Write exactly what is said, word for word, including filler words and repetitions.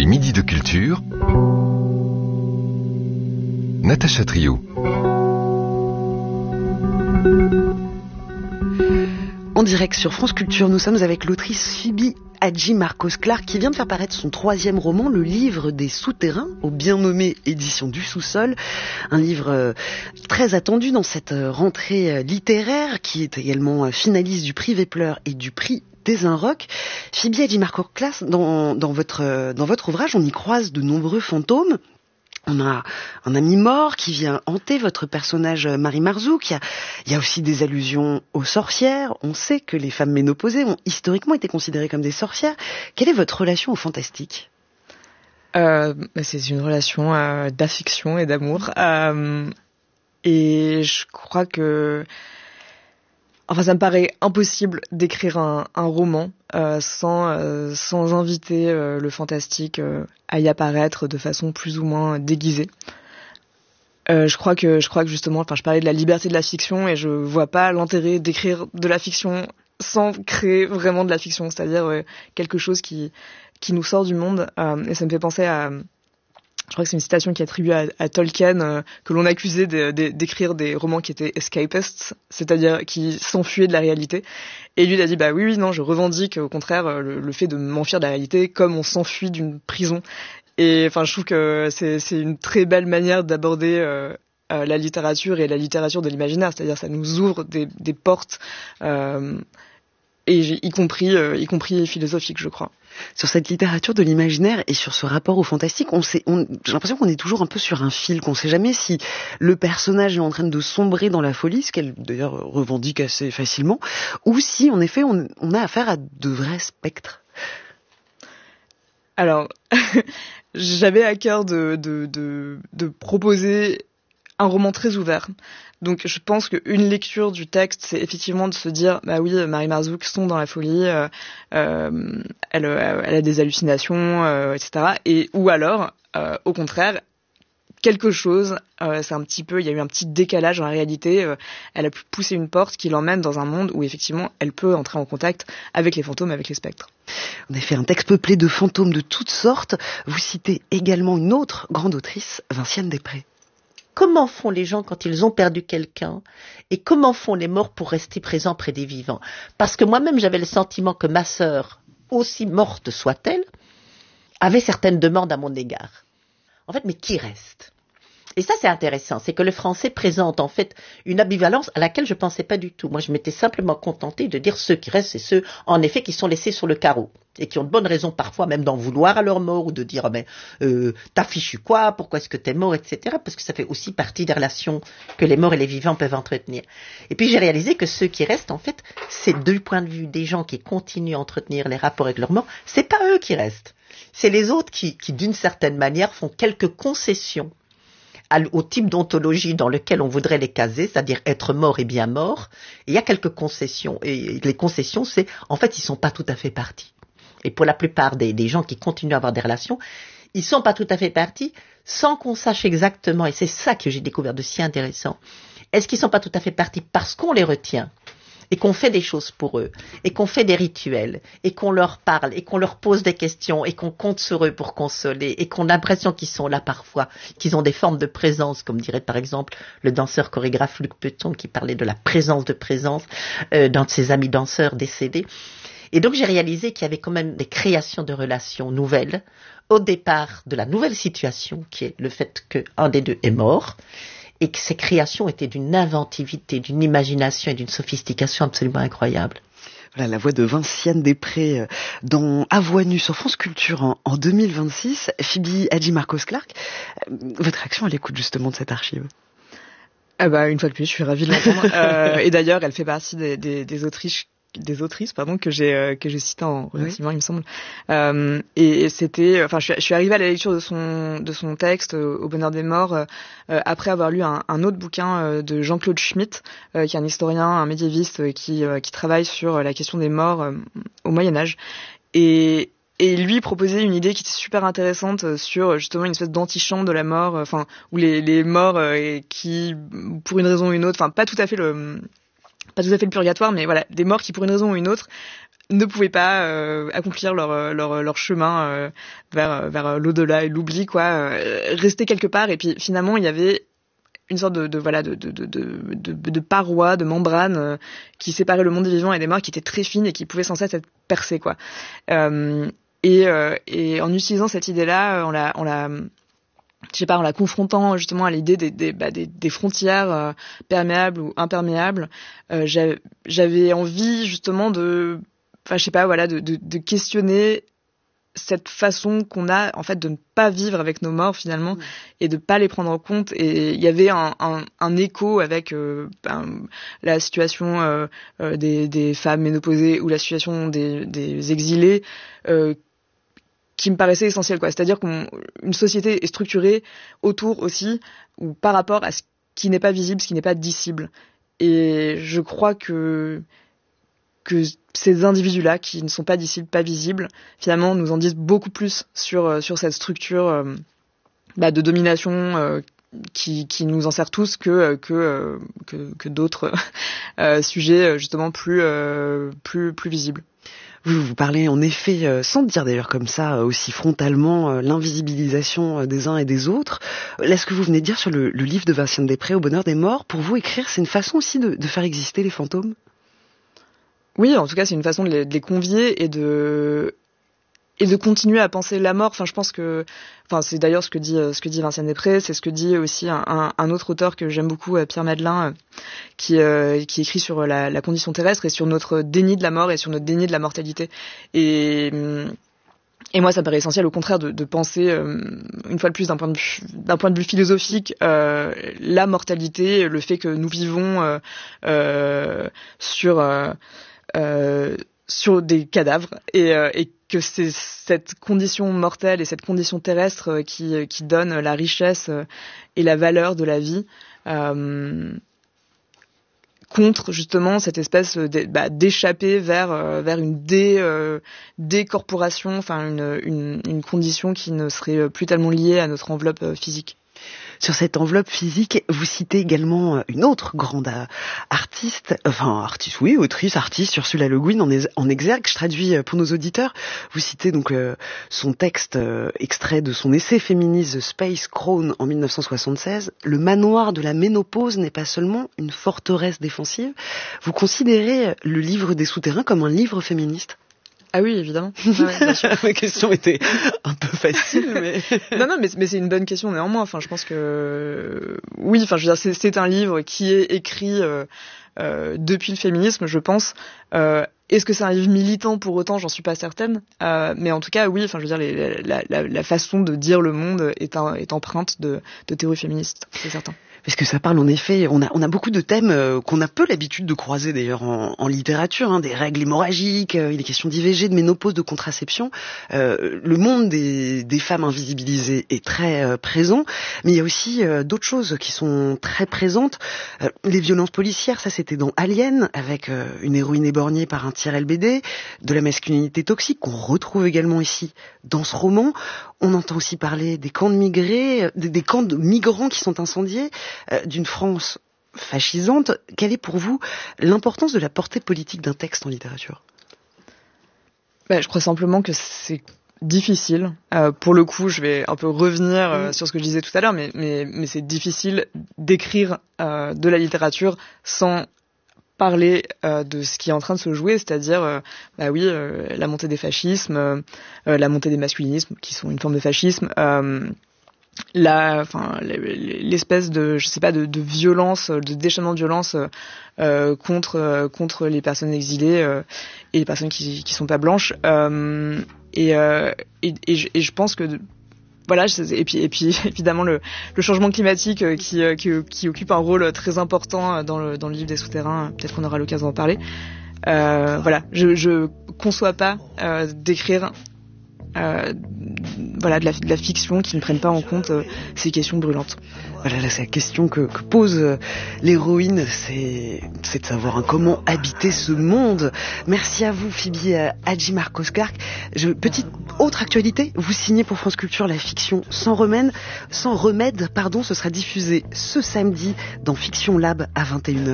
Les Midis de Culture, Natacha Trio. En direct sur France Culture, nous sommes avec l'autrice Phoebe Hadjimarkos-Clarke qui vient de faire paraître son troisième roman, Le Livre des Souterrains, au bien nommé Éditions du Sous-Sol. Un livre euh, très attendu dans cette euh, rentrée euh, littéraire, qui est également euh, finaliste du prix Vepler et du prix des Inrocks. Phoebe Hadjimarkos-Clarke, dans, dans, votre, euh, dans votre ouvrage, on y croise de nombreux fantômes. On a un ami mort qui vient hanter votre personnage Marie Marzouk. Il y a, il y a aussi des allusions aux sorcières. On sait que les femmes ménopausées ont historiquement été considérées comme des sorcières. Quelle est votre relation au fantastique ? euh, C'est une relation euh, d'affection et d'amour. Euh, et je crois que... Enfin, ça me paraît impossible d'écrire un, un roman euh, sans, euh, sans inviter euh, le fantastique euh, à y apparaître de façon plus ou moins déguisée. Euh, je crois que, je crois que justement, enfin, je parlais de la liberté de la fiction et je vois pas l'intérêt d'écrire de la fiction sans créer vraiment de la fiction, c'est-à-dire euh, quelque chose qui, qui nous sort du monde. Euh, et ça me fait penser à... Je crois que c'est une citation qui est attribuée à, à Tolkien, euh, que l'on accusait de, de, d'écrire des romans qui étaient escapists, c'est-à-dire qui s'enfuyaient de la réalité. Et lui, il a dit, bah oui, oui, non, je revendique au contraire le, le fait de m'enfuir de la réalité comme on s'enfuit d'une prison. Et enfin, je trouve que c'est, c'est une très belle manière d'aborder euh, euh, la littérature et la littérature de l'imaginaire, c'est-à-dire ça nous ouvre des, des portes, euh, et y compris, euh, y compris philosophiques, je crois. Sur cette littérature de l'imaginaire et sur ce rapport au fantastique, on sait, on, j'ai l'impression qu'on est toujours un peu sur un fil, qu'on ne sait jamais si le personnage est en train de sombrer dans la folie, ce qu'elle d'ailleurs revendique assez facilement, ou si en effet on, on a affaire à de vrais spectres. Alors, j'avais à cœur de, de, de, de proposer un roman très ouvert. Donc je pense qu'une lecture du texte, c'est effectivement de se dire, bah oui, Marie Marzouk sombre dans la folie, euh, euh, elle, elle a des hallucinations, euh, et cetera. Et ou alors, euh, au contraire, quelque chose, euh, c'est un petit peu, il y a eu un petit décalage dans la réalité. Euh, elle a pu pousser une porte qui l'emmène dans un monde où effectivement, elle peut entrer en contact avec les fantômes, avec les spectres. On a fait un texte peuplé de fantômes de toutes sortes. Vous citez également une autre grande autrice, Vinciane Després. Comment font les gens quand ils ont perdu quelqu'un et comment font les morts pour rester présents près des vivants ? Parce que moi-même, j'avais le sentiment que ma sœur, aussi morte soit-elle, avait certaines demandes à mon égard. En fait, mais qui reste ? Et ça, c'est intéressant, c'est que le français présente en fait une ambivalence à laquelle je ne pensais pas du tout. Moi, je m'étais simplement contentée de dire ceux qui restent, c'est ceux, en effet, qui sont laissés sur le carreau et qui ont de bonnes raisons parfois même d'en vouloir à leur mort ou de dire mais euh, t'as fichu quoi, pourquoi est-ce que t'es mort, et cetera. Parce que ça fait aussi partie des relations que les morts et les vivants peuvent entretenir. Et puis j'ai réalisé que ceux qui restent, en fait, c'est du point de vue des gens qui continuent à entretenir les rapports avec leur mort, c'est pas eux qui restent, c'est les autres qui, qui d'une certaine manière font quelques concessions au type d'ontologie dans lequel on voudrait les caser, c'est-à-dire être mort et bien mort. Et il y a quelques concessions. Et les concessions, c'est, en fait, ils sont pas tout à fait partis. Et pour la plupart des, des gens qui continuent à avoir des relations, ils sont pas tout à fait partis sans qu'on sache exactement, et c'est ça que j'ai découvert de si intéressant, est-ce qu'ils sont pas tout à fait partis parce qu'on les retient et qu'on fait des choses pour eux, et qu'on fait des rituels, et qu'on leur parle, et qu'on leur pose des questions, et qu'on compte sur eux pour consoler, et qu'on a l'impression qu'ils sont là parfois, qu'ils ont des formes de présence, comme dirait par exemple le danseur chorégraphe Luc Peton, qui parlait de la présence de présence euh, dans ses amis danseurs décédés. Et donc j'ai réalisé qu'il y avait quand même des créations de relations nouvelles, au départ de la nouvelle situation, qui est le fait qu'un des deux est mort, et que ces créations étaient d'une inventivité, d'une imagination et d'une sophistication absolument incroyable. Voilà la voix de Vinciane Després dans À Voix nue sur France Culture en, en deux mille vingt-six. Phoebe Hadjimarkos-Clarke, votre réaction à l'écoute justement de cette archive ? Ah bah, une fois de plus, je suis ravie de l'entendre. euh, et d'ailleurs, elle fait partie des, des, des autrices des autrices pardon que j'ai euh, que j'ai cité en remerciement, oui. Il me semble, euh, et, et c'était enfin je suis, je suis arrivée à la lecture de son de son texte euh, Au bonheur des morts euh, après avoir lu un, un autre bouquin euh, de Jean-Claude Schmitt euh, qui est un historien, un médiéviste euh, qui euh, qui travaille sur la question des morts euh, au Moyen-Âge, et et lui proposait une idée qui était super intéressante sur justement une espèce d'antichambre de la mort, enfin euh, où les les morts euh, qui pour une raison ou une autre, enfin pas tout à fait le pas tout à fait le purgatoire, mais voilà, des morts qui, pour une raison ou une autre, ne pouvaient pas euh, accomplir leur leur leur chemin euh, vers vers l'au-delà et l'oubli, quoi, euh, rester quelque part. Et puis finalement, il y avait une sorte de, de voilà de de de de, de paroi, de membrane euh, qui séparait le monde des vivants et des morts, qui était très fine et qui pouvait sans cesse être percée, quoi. Euh, et euh, et en utilisant cette idée-là, on l'a on l'a je sais pas, en la confrontant justement à l'idée des des bah, des, des frontières euh, perméables ou imperméables, euh, j'avais, j'avais envie justement de, enfin je sais pas, voilà, de, de de questionner cette façon qu'on a en fait de ne pas vivre avec nos morts finalement, mmh. et de pas les prendre en compte. Et il y avait un un, un écho avec euh, ben, la situation euh, euh, des des femmes ménopausées ou la situation des des exilés, euh, qui me paraissait essentiel, quoi. C'est-à-dire qu'une société est structurée autour aussi, ou par rapport à ce qui n'est pas visible, ce qui n'est pas dissible. Et je crois que que ces individus-là, qui ne sont pas dissibles, pas visibles, finalement, nous en disent beaucoup plus sur sur cette structure euh, bah, de domination euh, qui qui nous enserre tous que que euh, que, que d'autres euh, sujets justement plus euh, plus plus visibles. Vous, vous parlez en effet, euh, sans dire d'ailleurs comme ça, euh, aussi frontalement, euh, l'invisibilisation euh, des uns et des autres. Là, ce que vous venez de dire sur le, le livre de Vinciane Després, Au bonheur des morts, pour vous, écrire, c'est une façon aussi de, de faire exister les fantômes ? Oui, en tout cas, c'est une façon de les, de les convier et de et de continuer à penser la mort. Enfin, je pense que, enfin, c'est d'ailleurs ce que dit ce que dit Vinciane Després, c'est ce que dit aussi un, un, un autre auteur que j'aime beaucoup, Pierre Madelin, qui euh, qui écrit sur la, la condition terrestre et sur notre déni de la mort et sur notre déni de la mortalité. Et et moi, ça me paraît essentiel, au contraire, de, de penser, euh, une fois de plus, d'un point de vue, d'un point de vue philosophique, euh, la mortalité, le fait que nous vivons euh, euh, sur euh, euh, sur des cadavres et, euh, et que c'est cette condition mortelle et cette condition terrestre qui, qui donne la richesse et la valeur de la vie, euh, contre justement cette espèce de, bah, d'échapper vers euh, vers une dé euh, décorporation, enfin une, une une condition qui ne serait plus tellement liée à notre enveloppe physique. Sur cette enveloppe physique, vous citez également une autre grande artiste, enfin artiste, oui, autrice, artiste, Ursula Le Guin en, en exergue. Je traduis pour nos auditeurs. Vous citez donc euh, son texte euh, extrait de son essai féministe The Space Crown en dix-neuf cent soixante-seize. Le manoir de la ménopause n'est pas seulement une forteresse défensive. Vous considérez le livre des souterrains comme un livre féministe ? Ah oui, évidemment. Ah ouais, bien sûr. Ma question était un peu facile, mais non, non, mais, mais c'est une bonne question néanmoins. Enfin, je pense que oui. Enfin, je veux dire, c'est, c'est un livre qui est écrit euh, euh, depuis le féminisme, je pense. Euh, est-ce que c'est un livre militant pour autant ? J'en suis pas certaine. Euh, mais en tout cas, oui. Enfin, je veux dire, les, la, la, la façon de dire le monde est, un, est empreinte de, de théorie féministe, c'est certain. Parce que ça parle en effet, on a, on a beaucoup de thèmes euh, qu'on a peu l'habitude de croiser d'ailleurs en, en littérature, hein, des règles hémorragiques, euh, il est question d'I V G, de ménopause, de contraception. Euh, le monde des, des femmes invisibilisées est très euh, présent, mais il y a aussi euh, d'autres choses qui sont très présentes. Euh, les violences policières, ça c'était dans Alien, avec euh, une héroïne éborgnée par un tir L B D, de la masculinité toxique qu'on retrouve également ici dans ce roman. On entend aussi parler des camps de migrés, des, des camps de migrants qui sont incendiés, d'une France fascisante. Quelle est pour vous l'importance de la portée politique d'un texte en littérature ? Ben, je crois simplement que c'est difficile. Euh, pour le coup, je vais un peu revenir euh, mmh. sur ce que je disais tout à l'heure, mais, mais, mais c'est difficile d'écrire euh, de la littérature sans parler euh, de ce qui est en train de se jouer, c'est-à-dire euh, bah oui, euh, la montée des fascismes, euh, la montée des masculinismes, qui sont une forme de fascisme, euh, la, enfin, l'espèce de, je sais pas, de, de violence, de déchaînement de violence euh, contre euh, contre les personnes exilées euh, et les personnes qui qui sont pas blanches. Euh, et, euh, et et je, et je pense que voilà, et puis et puis évidemment le le changement climatique qui qui qui occupe un rôle très important dans le dans le livre des souterrains. Peut-être qu'on aura l'occasion d'en parler. Euh, voilà, je je conçois pas euh, d'écrire Euh, voilà, de la, de la fiction qui ne prenne pas en compte euh, ces questions brûlantes. Voilà, là, c'est la question que, que pose euh, l'héroïne, c'est, c'est de savoir hein, comment habiter ce monde. Merci à vous, Phoebe Hadjimarkos-Clark. Je, petite autre actualité, vous signez pour France Culture la fiction Sans remède, Sans remède, pardon, ce sera diffusé ce samedi dans Fiction Lab à vingt et une heures.